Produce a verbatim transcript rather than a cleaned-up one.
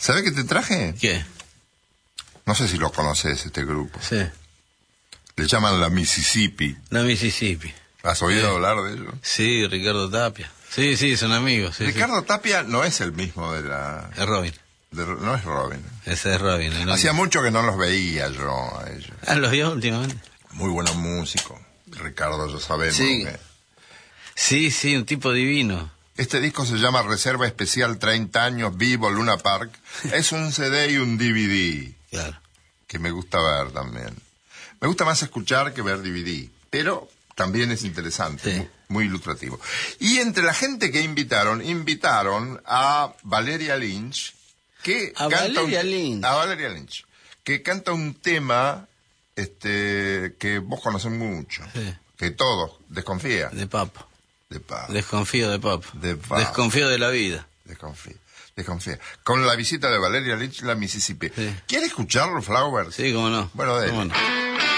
¿Sabés qué te traje? ¿Qué? No sé si lo conoces, este grupo. Sí. Le llaman la Mississippi. La Mississippi. ¿Has oído Sí. hablar de ellos? Sí, Ricardo Tapia. Sí, sí, son amigos. Sí, Ricardo sí. Tapia no es el mismo de la... Es Robin. de- no es Robin. Ese es Robin. el Hacía otro. mucho que no los veía yo a ellos. Ah, los vio últimamente. Muy buenos músicos. Ricardo, ya sabemos. Sí. que- Sí, sí, un tipo divino. Este disco se llama Reserva Especial treinta años Vivo Luna Park. Es un C D y un D V D Claro. que me gusta ver también. Me gusta más escuchar que ver D V D, pero también es interesante, Sí. muy, muy ilustrativo. Y entre la gente que invitaron, invitaron a Valeria Lynch, que A canta Valeria un, Lynch. a Valeria Lynch, que canta un tema este que vos conocés mucho, Sí. que todos desconfía De papo. de paz. Desconfío de papo. De papo. Desconfío de la vida. Desconfía, desconfía. Con la visita de Valeria Lynch, la Mississippi. Sí. ¿Quiere escucharlo, Flowers? Sí, cómo no. Bueno, dele. ¿Cómo no?